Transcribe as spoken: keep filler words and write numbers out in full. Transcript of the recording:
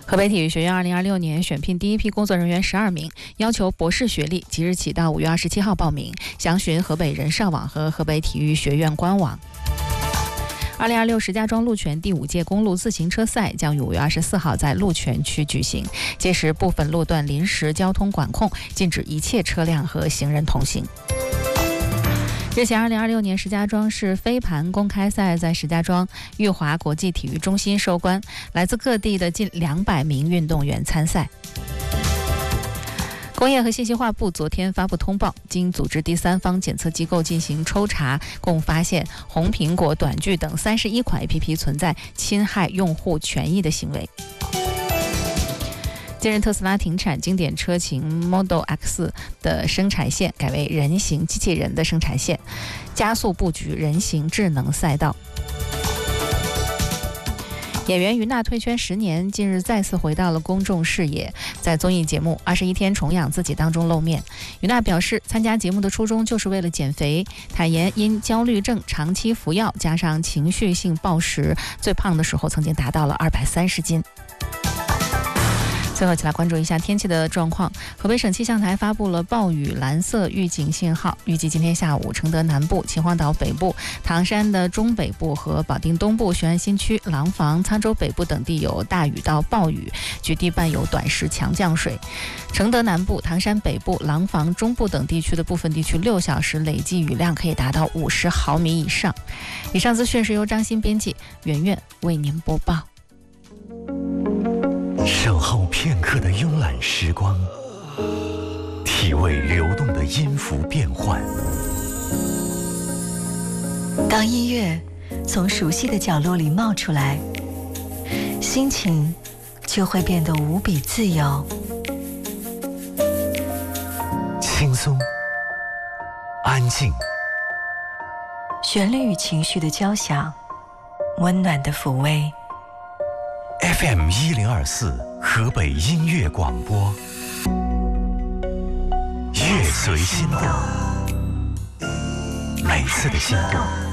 河北体育学院二零二六年选聘第一批工作人员十二名，要求博士学历，即日起到五月二十七号报名，详询河北人社网和河北体育学院官网。二零二六石家庄路权第五届公路自行车赛将于五月二十四号在路权区举行，届时部分路段临时交通管控，禁止一切车辆和行人同行。日前，二零二六年石家庄市飞盘公开赛在石家庄裕华国际体育中心收官，来自各地的近两百名运动员参赛。工业和信息化部昨天发布通报，经组织第三方检测机构进行抽查，共发现红苹果、短剧等三十一款 A P P 存在侵害用户权益的行为。近日，特斯拉停产经典车型 Model X 的生产线，改为人形机器人的生产线，加速布局人形智能赛道。演员于娜退圈十年，近日再次回到了公众视野，在综艺节目《二十一天重养自己》当中露面。于娜表示，参加节目的初衷就是为了减肥，坦言因焦虑症长期服药，加上情绪性暴食，最胖的时候曾经达到了二百三十斤。最后，一起来关注一下天气的状况。河北省气象台发布了暴雨蓝色预警信号，预计今天下午，承德南部、秦皇岛北部、唐山的中北部和保定东部、雄安新区、廊坊、沧州北部等地有大雨到暴雨，局地伴有短时强降水。承德南部、唐山北部、廊坊中部等地区的部分地区六小时累计雨量可以达到五十毫米以上。以上资讯是由张欣编辑，圆圆为您播报。 守候片刻的慵懒时光，体味流动的音符变幻。 当音乐从熟悉的角落里冒出来，心情就会变得无比自由。 轻松，安静， 旋律与情绪的交响，温暖的抚慰。 F M 一零二四河北音乐广播，乐随心动，每次的心动